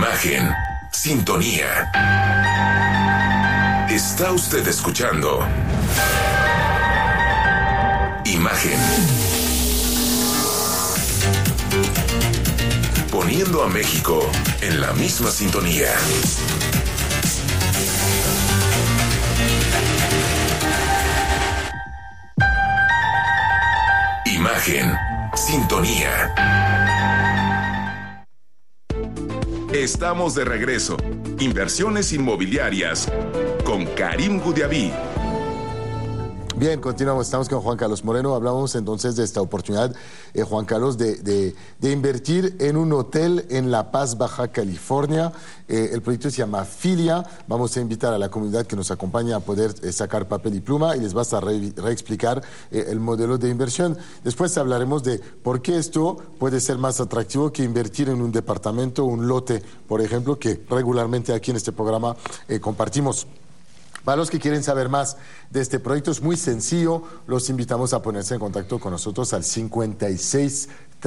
Imagen, sintonía. Está usted escuchando Imagen. Poniendo a México en la misma sintonía. Imagen, sintonía. Estamos de regreso. Inversiones inmobiliarias con Karim Goudiaby. Bien, continuamos. Estamos con Juan Carlos Moreno. Hablamos entonces de esta oportunidad, Juan Carlos, de invertir en un hotel en La Paz, Baja California. El proyecto se llama Filia. Vamos a invitar a la comunidad que nos acompaña a poder sacar papel y pluma y les vas a reexplicar el modelo de inversión. Después hablaremos de por qué esto puede ser más atractivo que invertir en un departamento, un lote, por ejemplo, que regularmente aquí en este programa compartimos. Para los que quieren saber más de este proyecto, es muy sencillo. Los invitamos a ponerse en contacto con nosotros al 56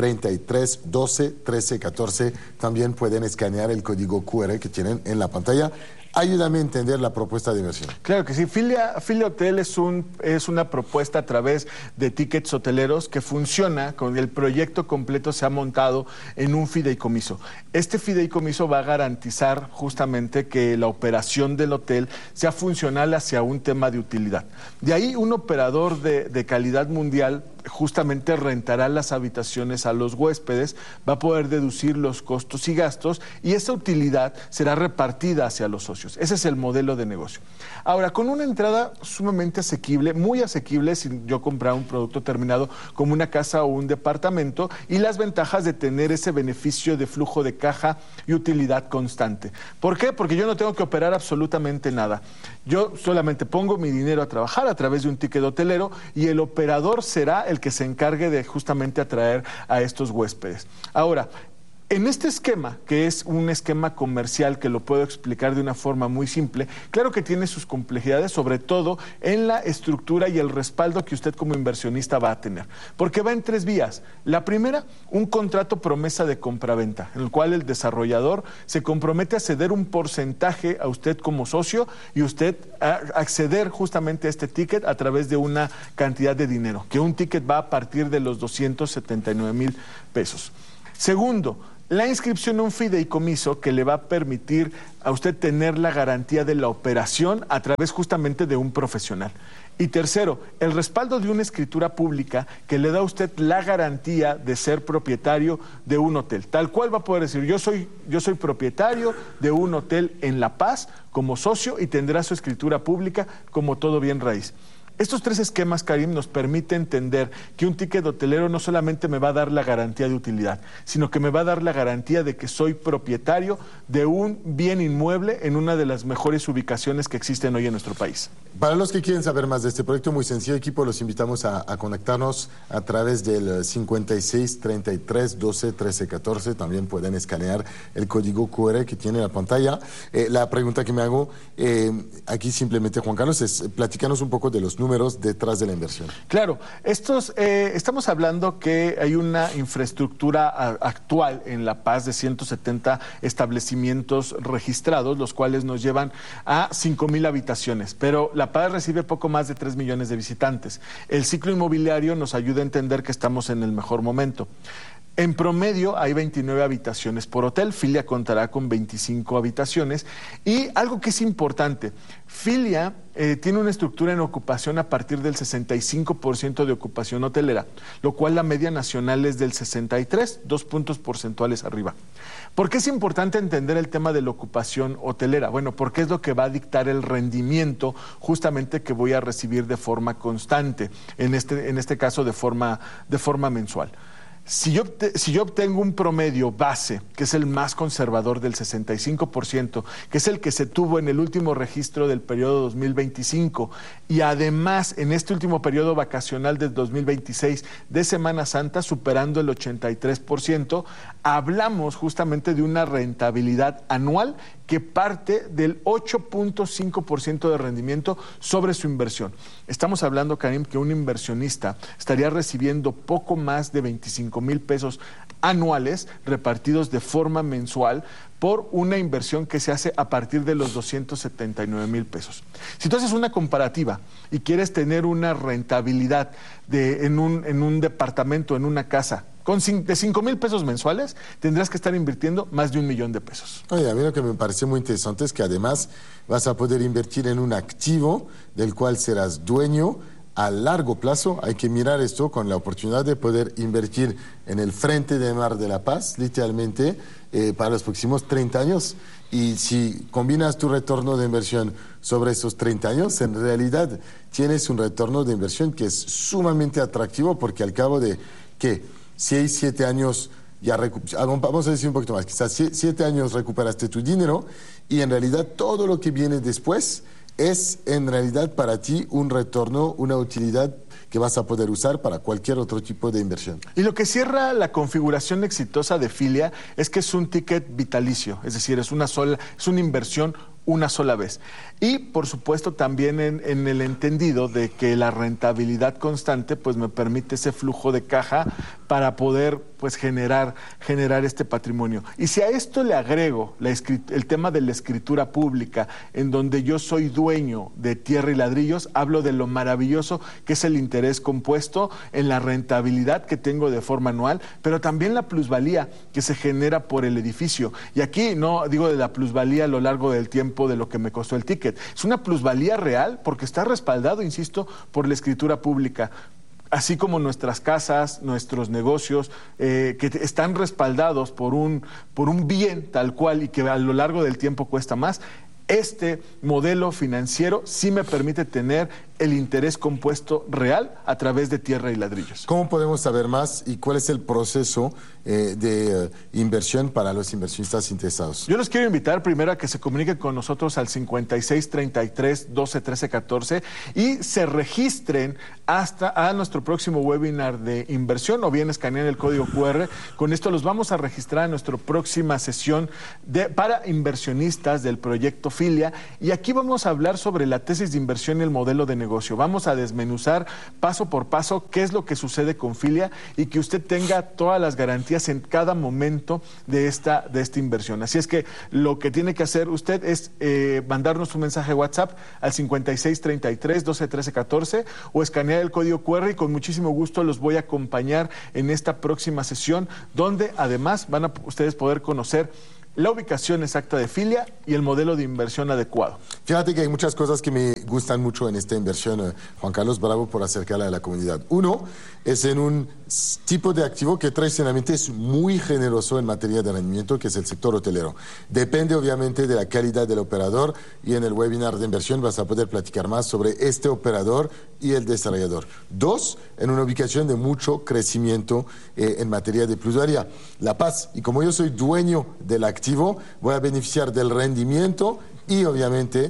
33 12 13 14. También pueden escanear el código QR que tienen en la pantalla. Ayúdame a entender la propuesta de inversión. Claro que sí. Filia Hotel es una propuesta a través de tickets hoteleros que funciona con el proyecto completo. Se ha montado en un fideicomiso. Este fideicomiso va a garantizar justamente que la operación del hotel sea funcional hacia un tema de utilidad. De ahí un operador de calidad mundial justamente rentará las habitaciones a los huéspedes, va a poder deducir los costos y gastos y esa utilidad será repartida hacia los socios. Ese es el modelo de negocio. Ahora, con una entrada sumamente asequible, muy asequible si yo comprara un producto terminado como una casa o un departamento, y las ventajas de tener ese beneficio de flujo de caja y utilidad constante. ¿Por qué? Porque yo no tengo que operar absolutamente nada. Yo solamente pongo mi dinero a trabajar a través de un ticket hotelero y el operador será el que se encargue de justamente atraer a estos huéspedes. Ahora, en este esquema, que es un esquema comercial que lo puedo explicar de una forma muy simple, claro que tiene sus complejidades, sobre todo en la estructura y el respaldo que usted como inversionista va a tener. Porque va en tres vías. La primera, un contrato promesa de compraventa, en el cual el desarrollador se compromete a ceder un porcentaje a usted como socio y usted a acceder justamente a este ticket a través de una cantidad de dinero, que un ticket va a partir de los 279,000 pesos. Segundo, la inscripción a un fideicomiso que le va a permitir a usted tener la garantía de la operación a través justamente de un profesional. Y tercero, el respaldo de una escritura pública que le da a usted la garantía de ser propietario de un hotel. Tal cual va a poder decir, yo soy propietario de un hotel en La Paz como socio y tendrá su escritura pública como todo bien raíz. Estos tres esquemas, Karim, nos permite entender que un ticket hotelero no solamente me va a dar la garantía de utilidad, sino que me va a dar la garantía de que soy propietario de un bien inmueble en una de las mejores ubicaciones que existen hoy en nuestro país. Para los que quieren saber más de este proyecto, muy sencillo, equipo, los invitamos a conectarnos a través del 56 33 12 13 14. También pueden escanear el código QR que tiene en la pantalla. La pregunta que me hago aquí simplemente, Juan Carlos, es platícanos un poco de los números detrás de la inversión. Claro, estamos hablando que hay una infraestructura actual en La Paz de 170 establecimientos registrados, los cuales nos llevan a 5,000 habitaciones, pero La Paz recibe poco más de 3 millones de visitantes. El ciclo inmobiliario nos ayuda a entender que estamos en el mejor momento. En promedio hay 29 habitaciones por hotel. Filia contará con 25 habitaciones. Y algo que es importante, Filia tiene una estructura en ocupación a partir del 65% de ocupación hotelera, lo cual la media nacional es del 63, 2 puntos porcentuales arriba. ¿Por qué es importante entender el tema de la ocupación hotelera? Bueno, porque es lo que va a dictar el rendimiento justamente que voy a recibir de forma constante, en este caso de forma mensual. Si yo obtengo un promedio base, que es el más conservador del 65%, que es el que se tuvo en el último registro del periodo 2025, y además en este último periodo vacacional del 2026 de Semana Santa, superando el 83%, hablamos justamente de una rentabilidad anual que parte del 8.5% de rendimiento sobre su inversión. Estamos hablando, Karim, que un inversionista estaría recibiendo poco más de 25,000 pesos anuales repartidos de forma mensual por una inversión que se hace a partir de los 279,000 pesos. Si tú haces una comparativa y quieres tener una rentabilidad en un departamento, en una casa, de 5,000 pesos mensuales, tendrás que estar invirtiendo más de 1,000,000 de pesos. Oye, a mí lo que me parece muy interesante es que además vas a poder invertir en un activo del cual serás dueño a largo plazo. Hay que mirar esto con la oportunidad de poder invertir en el frente de mar de La Paz, literalmente, para los próximos 30 años. Y si combinas tu retorno de inversión sobre esos 30 años, en realidad tienes un retorno de inversión que es sumamente atractivo, porque al cabo de, ¿qué? 6, 7 años, vamos a decir un poquito más, quizás 7 años recuperaste tu dinero, y en realidad todo lo que viene después es en realidad para ti un retorno, una utilidad que vas a poder usar para cualquier otro tipo de inversión. Y lo que cierra la configuración exitosa de Filia es que es un ticket vitalicio, es decir, es una inversión una sola vez. Y, por supuesto, también en el entendido de que la rentabilidad constante pues me permite ese flujo de caja para poder pues generar este patrimonio. Y si a esto le agrego el tema de la escritura pública, en donde yo soy dueño de tierra y ladrillos, hablo de lo maravilloso que es el interés compuesto en la rentabilidad que tengo de forma anual, pero también la plusvalía que se genera por el edificio. Y aquí no digo de la plusvalía a lo largo del tiempo de lo que me costó el ticket. Es una plusvalía real porque está respaldado, insisto, por la escritura pública. Así como nuestras casas, nuestros negocios, que están respaldados por un bien tal cual y que a lo largo del tiempo cuesta más. Este modelo financiero sí me permite tener el interés compuesto real a través de tierra y ladrillos. ¿Cómo podemos saber más y cuál es el proceso de inversión para los inversionistas interesados? Yo los quiero invitar primero a que se comuniquen con nosotros al 56 33 12 13 14 y se registren hasta a nuestro próximo webinar de inversión, o bien escanean el código QR. Con esto los vamos a registrar a nuestra próxima sesión para inversionistas del proyecto Filia, y aquí vamos a hablar sobre la tesis de inversión y el modelo de negocio. Vamos a desmenuzar paso por paso qué es lo que sucede con Filia y que usted tenga todas las garantías en cada momento de esta inversión. Así es que lo que tiene que hacer usted es mandarnos un mensaje WhatsApp al 56 33 12 13 14 o escanear el código QR, y con muchísimo gusto los voy a acompañar en esta próxima sesión, donde además van a ustedes poder conocer la ubicación exacta de Filia y el modelo de inversión adecuado. Fíjate que hay muchas cosas que me gustan mucho en esta inversión, Juan Carlos. Bravo por acercarla a la comunidad. Uno, es en un tipo de activo que tradicionalmente es muy generoso en materia de rendimiento, que es el sector hotelero. Depende obviamente de la calidad del operador, y en el webinar de inversión vas a poder platicar más sobre este operador y el desarrollador. Dos, en una ubicación de mucho crecimiento en materia de plusvalía, La Paz. Y como yo soy dueño del activo, voy a beneficiar del rendimiento y obviamente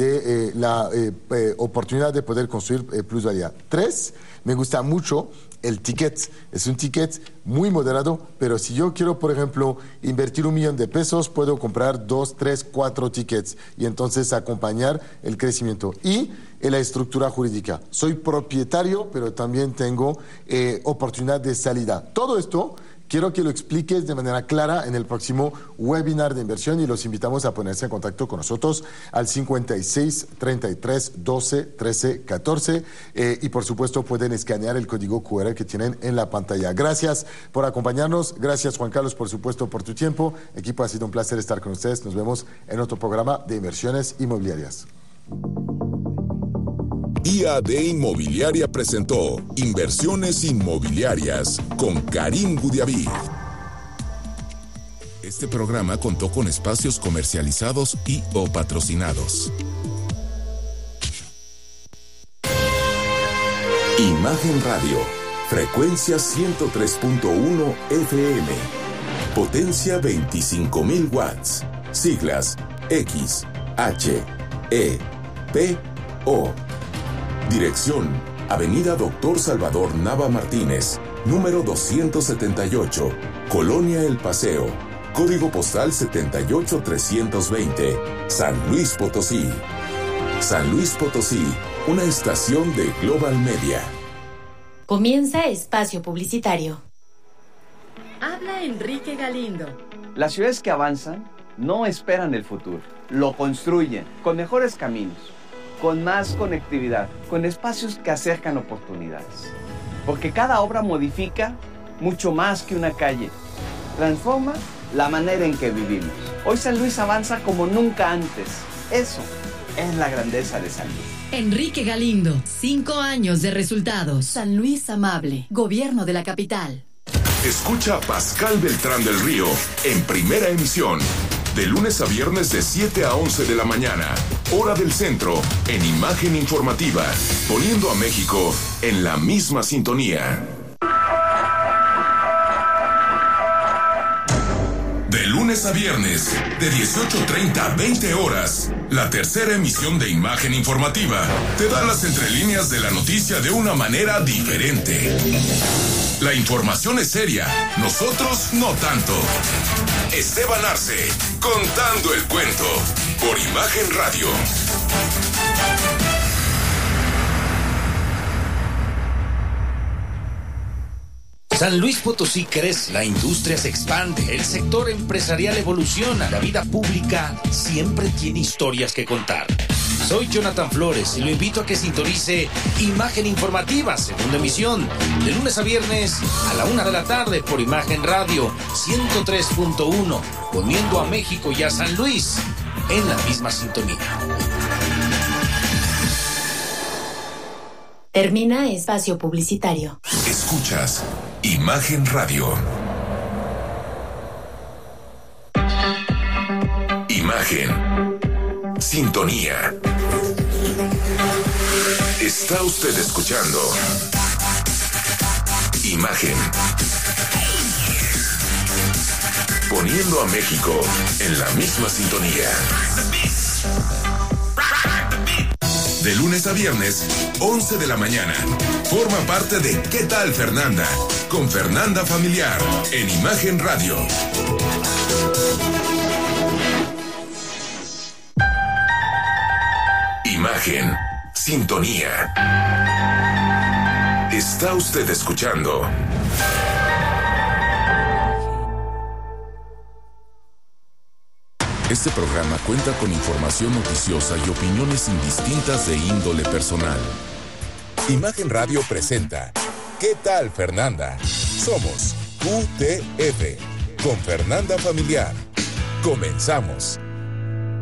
de la oportunidad de poder construir plusvalía. Tres, me gusta mucho el ticket. Es un ticket muy moderado, pero si yo quiero, por ejemplo, invertir 1,000,000 de pesos, puedo comprar 2, 3, 4 tickets y entonces acompañar el crecimiento. Y en la estructura jurídica, soy propietario, pero también tengo oportunidad de salida. Todo esto quiero que lo expliques de manera clara en el próximo webinar de inversión, y los invitamos a ponerse en contacto con nosotros al 56 33 12 13 14 y por supuesto pueden escanear el código QR que tienen en la pantalla. Gracias por acompañarnos, gracias Juan Carlos, por supuesto, por tu tiempo. Equipo, ha sido un placer estar con ustedes. Nos vemos en otro programa de inversiones inmobiliarias. IAD Inmobiliaria presentó Inversiones Inmobiliarias con Karim Gudiavid. Este programa contó con espacios comercializados y o patrocinados. Imagen Radio, frecuencia 103.1 FM, potencia 25,000 watts, siglas X, H, E, P, O. Dirección, Avenida Dr. Salvador Nava Martínez, número 278, Colonia El Paseo, código postal 78320, San Luis Potosí. San Luis Potosí, una estación de Global Media. Comienza espacio publicitario. Habla Enrique Galindo. Las ciudades que avanzan no esperan el futuro, lo construyen con mejores caminos, con más conectividad, con espacios que acercan oportunidades. Porque cada obra modifica mucho más que una calle, transforma la manera en que vivimos. Hoy San Luis avanza como nunca antes. Eso es la grandeza de San Luis. Enrique Galindo, 5 años de resultados. San Luis Amable, Gobierno de la Capital. Escucha a Pascal Beltrán del Río en Primera Emisión, de lunes a viernes de 7 a 11 de la mañana, hora del centro, en Imagen Informativa, poniendo a México en la misma sintonía. De lunes a viernes, de 18:30 a 20 horas, la tercera emisión de Imagen Informativa te da las entrelíneas de la noticia de una manera diferente. La información es seria, nosotros no tanto. Esteban Arce, contando el cuento, por Imagen Radio. San Luis Potosí crece, la industria se expande, el sector empresarial evoluciona, la vida pública siempre tiene historias que contar. Soy Jonathan Flores y lo invito a que sintonice Imagen Informativa, segunda emisión, de lunes a viernes a la 1 de la tarde por Imagen Radio 103.1, poniendo a México y a San Luis en la misma sintonía. Termina espacio publicitario. Escuchas Imagen Radio. Imagen. Sintonía. Está usted escuchando Imagen. Poniendo a México en la misma sintonía. De lunes a viernes, 11 de la mañana. Forma parte de ¿Qué tal, Fernanda? Con Fernanda Familiar, en Imagen Radio. Imagen. Sintonía. Está usted escuchando Este programa cuenta con información noticiosa y opiniones indistintas de índole personal. Imagen Radio presenta ¿Qué tal, Fernanda? Somos QTF con Fernanda Familiar. Comenzamos.